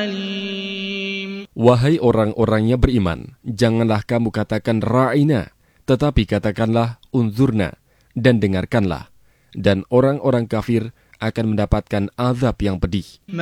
أليم. Wahai orang-orang yang beriman, janganlah kamu katakan ra'ina, tetapi katakanlah unzurna, dan dengarkanlah. Dan orang-orang kafir akan mendapatkan azab yang pedih.